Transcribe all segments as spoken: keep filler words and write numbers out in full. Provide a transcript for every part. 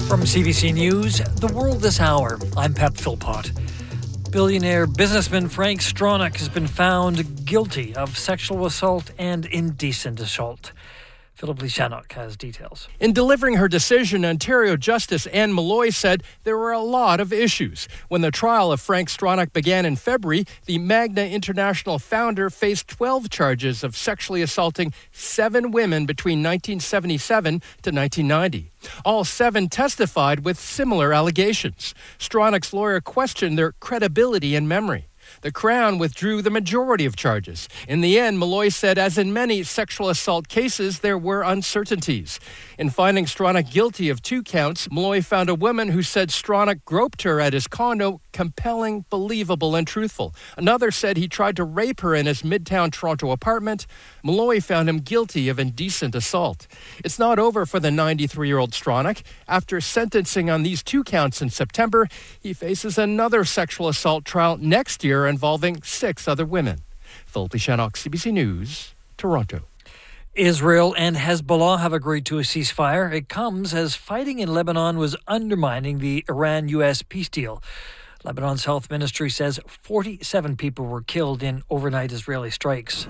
From C B C News, The World This Hour, I'm Pep Philpott. Billionaire businessman Frank Stronach has been found guilty of sexual assault and indecent assault. Philip Lishanok has details. In delivering her decision, Ontario Justice Anne Malloy said there were a lot of issues. When the trial of Frank Stronach began in February, the Magna International founder faced twelve charges of sexually assaulting seven women between nineteen seventy-seven to nineteen ninety. All seven testified with similar allegations. Stronach's lawyer questioned their credibility and memory. The Crown withdrew the majority of charges. In the end, Malloy said, as in many sexual assault cases, there were uncertainties. In finding Stronach guilty of two counts, Malloy found a woman who said Stronach groped her at his condo compelling, believable, and truthful. Another said he tried to rape her in his Midtown Toronto apartment. Malloy found him guilty of indecent assault. It's not over for the ninety-three-year-old Stronach. After sentencing on these two counts in September, he faces another sexual assault trial next year involving six other women. Philip Lishanok, C B C News, Toronto. Israel and Hezbollah have agreed to a ceasefire. It comes as fighting in Lebanon was undermining the Iran-U S peace deal. Lebanon's health ministry says forty-seven people were killed in overnight Israeli strikes.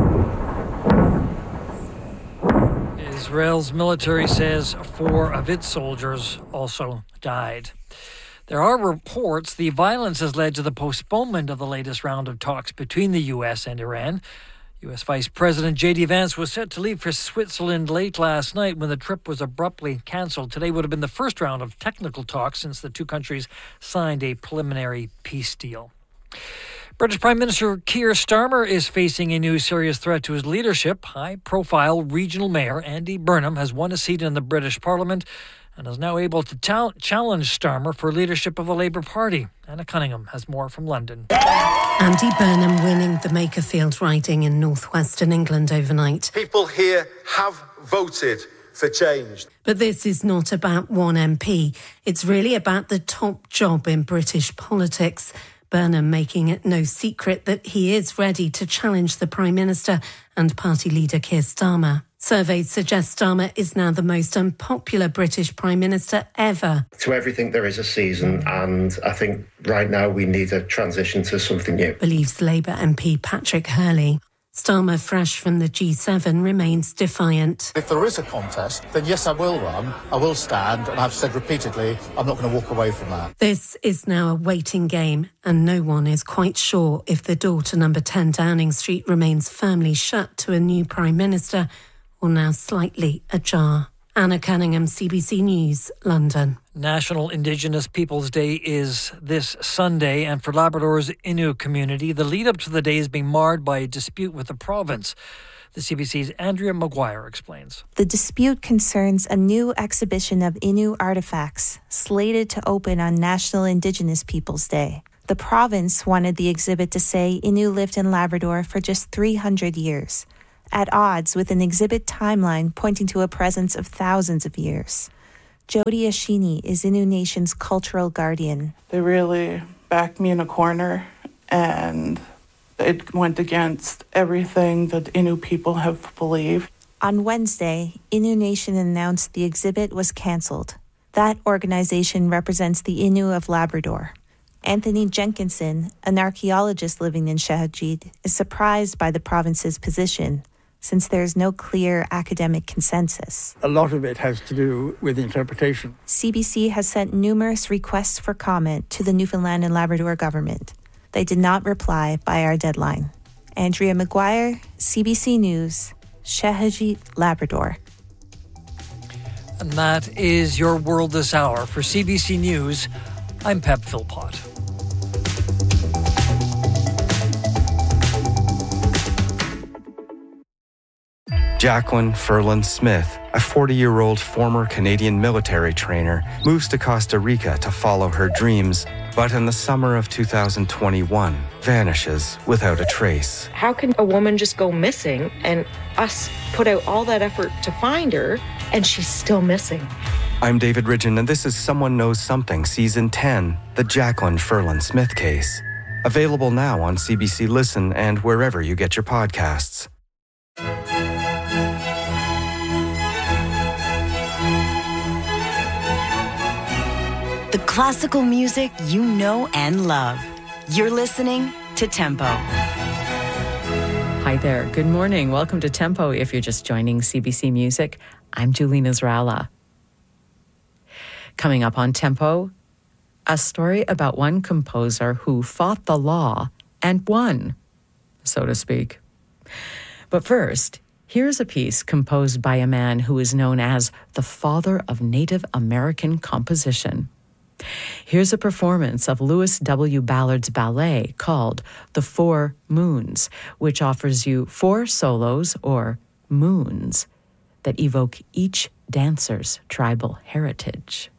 Israel's military says four of its soldiers also died. There are reports the violence has led to the postponement of the latest round of talks between the U S and Iran. U S Vice President J D Vance was set to leave for Switzerland late last night when the trip was abruptly cancelled. Today would have been the first round of technical talks since the two countries signed a preliminary peace deal. British Prime Minister Keir Starmer is facing a new serious threat to his leadership. High-profile regional mayor Andy Burnham has won a seat in the British Parliament and is now able to ta- challenge Starmer for leadership of the Labour Party. Anna Cunningham has more from London. Andy Burnham winning the Makerfield riding in northwestern England overnight. People here have voted for change. But this is not about one M P. It's really about the top job in British politics. Burnham making it no secret that he is ready to challenge the Prime Minister and party leader Keir Starmer. Surveys suggest Starmer is now the most unpopular British Prime Minister ever. To everything there is a season, and I think right now we need a transition to something new, believes Labour M P Patrick Hurley. Starmer, fresh from the G seven, remains defiant. If there is a contest, then yes, I will run, I will stand, and I've said repeatedly, I'm not going to walk away from that. This is now a waiting game, and no one is quite sure if the door to number ten Downing Street remains firmly shut to a new Prime Minister or now slightly ajar. Anna Cunningham, C B C News, London. National Indigenous Peoples Day is this Sunday, and for Labrador's Innu community, the lead-up to the day is being marred by a dispute with the province. The C B C's Andrea Maguire explains. The dispute concerns a new exhibition of Innu artifacts slated to open on National Indigenous Peoples Day. The province wanted the exhibit to say Innu lived in Labrador for just three hundred years, at odds with an exhibit timeline pointing to a presence of thousands of years. Jody Ashini is Innu Nation's cultural guardian. They really backed me in a corner, and it went against everything that Innu people have believed. On Wednesday, Innu Nation announced the exhibit was cancelled. That organization represents the Innu of Labrador. Anthony Jenkinson, an archaeologist living in Shahajid, is surprised by the province's position, since there's no clear academic consensus. A lot of it has to do with interpretation. C B C has sent numerous requests for comment to the Newfoundland and Labrador government. They did not reply by our deadline. Andrea Maguire, C B C News, Shahajid, Labrador. And that is your World This Hour. For C B C News, I'm Pep Philpott. Jacqueline Ferland Smith, a forty-year-old former Canadian military trainer, moves to Costa Rica to follow her dreams, but in the summer of two thousand twenty-one, vanishes without a trace. How can a woman just go missing and us put out all that effort to find her and she's still missing? I'm David Ridgen, and this is Someone Knows Something, Season ten, the Jacqueline Ferland Smith case. Available now on C B C Listen and wherever you get your podcasts. The classical music you know and love. You're listening to Tempo. Hi there. Good morning. Welcome to Tempo. If you're just joining C B C Music, I'm Julina Zrala. Coming up on Tempo, a story about one composer who fought the law and won, so to speak. But first, here's a piece composed by a man who is known as the father of Native American composition. Here's a performance of Lewis W. Ballard's ballet called The Four Moons, which offers you four solos, or moons, that evoke each dancer's tribal heritage.